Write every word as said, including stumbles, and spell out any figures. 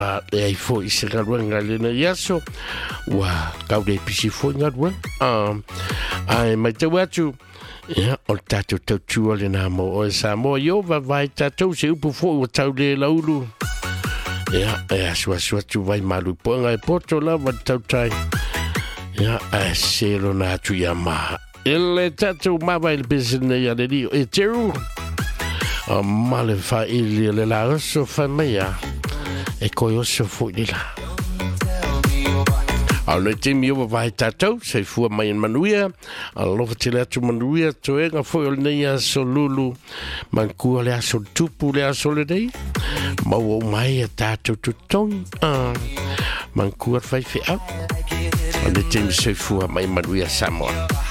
e ai fo i se galuenga le na yaso wa kaude pisi fo ngadwa um ai mai te watu ya o tatu tau le na mo o sa mo yo va vai tatu se upu fo o tau le laulu ya e asua sua tu vai malu po ngai poto la va tau tai ya a se lo na tu ya ma ele tatu ma vai le business ya le dio e teru a male fa il le la so fa meia e koyo so fu di la ale te mi o vai tatu se fu mai en manuia a lo fa tele tu manuia to e nga fo le ia so lulu manku le so tupu le so le dei ma o mai tatu tu ton a manku fa fi a ale te mi se fu mai manuia samoa